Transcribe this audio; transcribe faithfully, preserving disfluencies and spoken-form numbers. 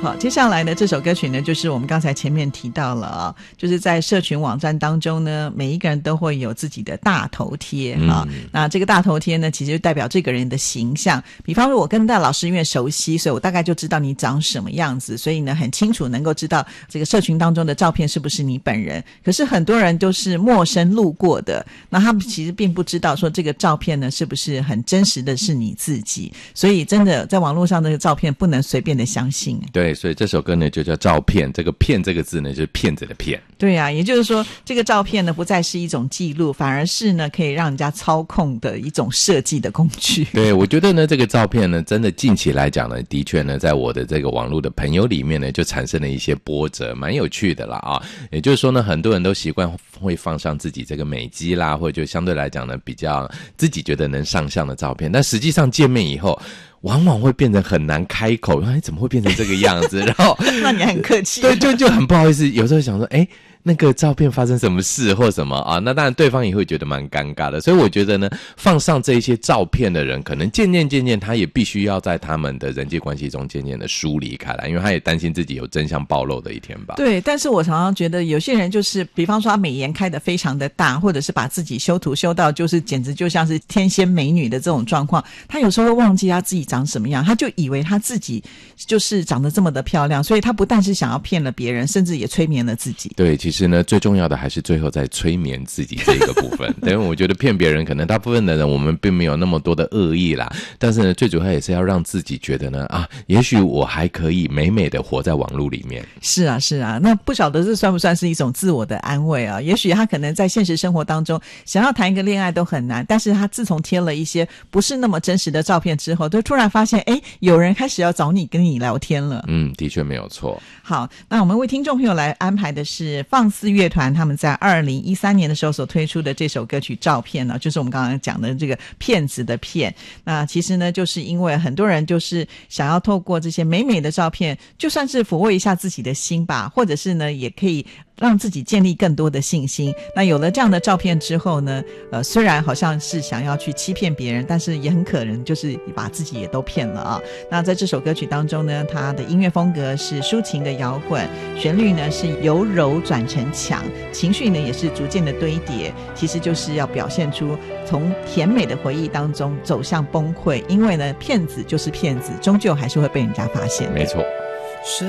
好，接下来呢，这首歌曲呢，就是我们刚才前面提到了啊，就是在社群网站当中呢，每一个人都会有自己的大头贴啊、嗯。那这个大头贴呢，其实就代表这个人的形象。比方说，我跟戴老师因为熟悉，所以我大概就知道你长什么样子，所以呢，很清楚能够知道这个社群当中的照片是不是你本人。可是很多人都是陌生路过的，那他们其实并不知道说这个照片呢是不是很真实的是你自己。所以真的在网络上的照片不能随便的相信。 对。所以这首歌呢就叫照片，这个骗这个字呢就是骗子的骗。 对啊，也就是说这个照片呢不再是一种记录，反而是呢可以让人家操控的一种设计的工具。 对，我觉得呢这个照片呢真的近期来讲呢，的确呢在我的这个网络的朋友里面呢就产生了一些波折，蛮有趣的啦啊。也就是说呢，很多人都习惯会放上自己这个美肌啦，或者就相对来讲呢比较自己觉得能上相的照片，但实际上见面以后往往会变成很难开口，哎，怎么会变成这个样子？然后， 那你很客气， 对，就就很不好意思。有时候想说，哎，那个照片发生什么事或什么啊？那当然对方也会觉得蛮尴尬的。所以我觉得呢，放上这一些照片的人，可能渐渐渐渐，他也必须要在他们的人际关系中渐渐的疏离开来，因为他也担心自己有真相暴露的一天吧。 对，但是我常常觉得有些人就是，比方说他美颜开得非常的大，或者是把自己修图修到就是简直就像是天仙美女的这种状况，他有时候会忘记他自己长什么样，他就以为他自己就是长得这么的漂亮，所以他不但是想要骗了别人，甚至也催眠了自己。 对，其实呢最重要的还是最后在催眠自己这一个部分。因为我觉得骗别人可能大部分的人我们并没有那么多的恶意啦，但是呢最主要也是要让自己觉得呢啊，也许我还可以美美的活在网络里面。 是啊是啊，那不晓得这算不算是一种自我的安慰啊？也许他可能在现实生活当中想要谈一个恋爱都很难，但是他自从贴了一些不是那么真实的照片之后，就突然发现诶，有人开始要找你跟你聊天了。 嗯，的确没有错。 好，那我们为听众朋友来安排的是放肆乐团他们在二零一三年的时候所推出的这首歌曲照片呢，就是我们刚刚讲的这个骗子的骗。那其实呢就是因为很多人就是想要透过这些美美的照片，就算是抚慰一下自己的心吧，或者是呢也可以让自己建立更多的信心。那有了这样的照片之后呢，呃，虽然好像是想要去欺骗别人，但是也很可能就是把自己也都骗了啊。那在这首歌曲当中呢，它的音乐风格是抒情的摇滚，旋律呢是由柔转成强，情绪呢也是逐渐的堆叠，其实就是要表现出从甜美的回忆当中走向崩溃，因为呢骗子就是骗子，终究还是会被人家发现。 没错。